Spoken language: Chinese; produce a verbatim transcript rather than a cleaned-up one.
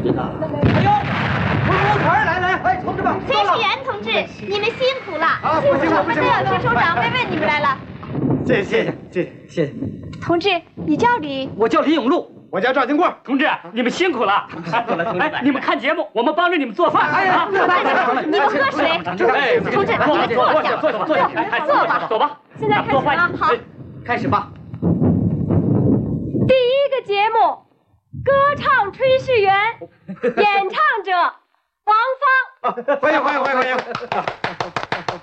真的。哎呦，回锅团来来，哎，同志们， 炊事员同志，你们辛苦了。 啊，不行， 我不行， 们都要区首长慰问你们来了。 谢谢，谢谢，谢谢，谢谢。 同志，你叫李？ 我叫李永禄。 我叫赵金贵。 同志，你们辛苦了。 辛苦了，同志。 哎，你们看节目，我们帮着你们做饭。 哎呀， 你们喝水。 哎， 同志，你们坐下， 坐下，坐下， 坐吧， 走吧。 现在开始啊，好， 开始吧。 第一个节目，歌唱炊事员，演唱者王芳。 欢迎欢迎欢迎欢迎。